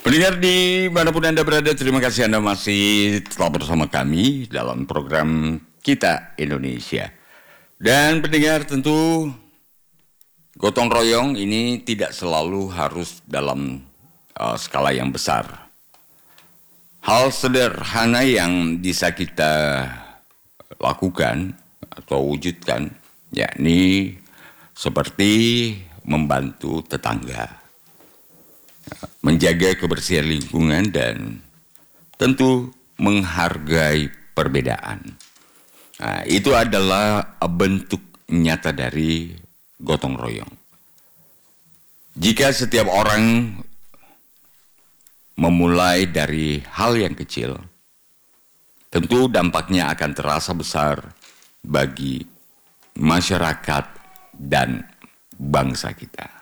Pendengar dimanapun Anda berada, terima kasih Anda masih tetap bersama kami dalam program Kita Indonesia. Dan pendengar, tentu gotong royong ini tidak selalu harus dalam skala yang besar. Hal sederhana yang bisa kita lakukan atau wujudkan, yakni seperti membantu tetangga, menjaga kebersihan lingkungan, dan tentu menghargai perbedaan. Nah, itu adalah bentuk nyata dari gotong royong. Jika setiap orang memulai dari hal yang kecil, tentu dampaknya akan terasa besar bagi masyarakat dan bangsa kita.